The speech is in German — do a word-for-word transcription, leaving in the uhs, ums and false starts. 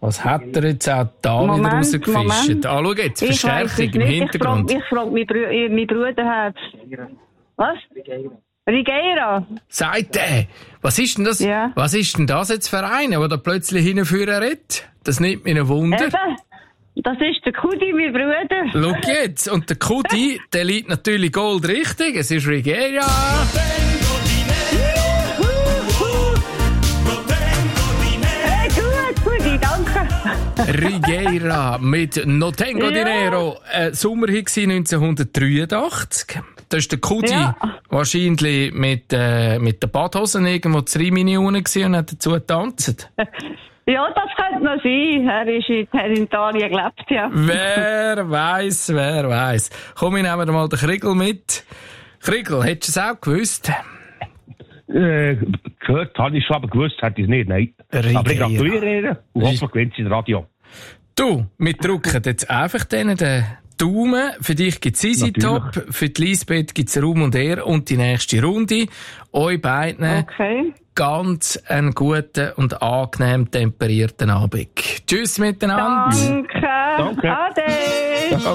Was hat er jetzt auch da Moment, wieder rausgefischt? Ah, schau jetzt, ich Verstärkung im Hintergrund. Ich frage mein, Brü mein Bruder hat. Was? Rigeira. Sagt er. Was ist denn das? Ja. Was ist denn das jetzt für einer, der da plötzlich hinführen redet? Das nimmt mich ein Wunder. Eben. Das ist der Kudi, mein Bruder. Schau jetzt. Und der Kudi, der liegt natürlich Gold richtig. Es ist Rigeira. Hey, gut, Kudi, danke. Rigeira mit No Tengo Dinero. Äh, Sommerhit neunzehnhundertdreiundachtzig. Da ist der Kudi ja. wahrscheinlich mit, äh, mit den Badhosen irgendwo zu Rimini unten und hat dazu getanzt. Ja, das könnte noch sein. Er ist in, er in Italien gelebt, ja. Wer weiss, wer weiss. Komm, ich nehme dir mal den Kriegel mit. Kriegel, hättest du es auch gewusst? Äh, gehört habe ich schon, aber gewusst hätte ich es nicht, nein. Rigeira. Aber ich gratuliere ihr und hoffe, gewinnt sie in Radio. Du, wir drücken jetzt einfach denen den Daumen. Für dich gibt's Easy Top, für die Lisbeth gibt's Raum und Ehr und die nächste Runde. Euch beiden okay. ganz einen guten und angenehm temperierten Abend. Tschüss miteinander. Danke. Danke. Ade.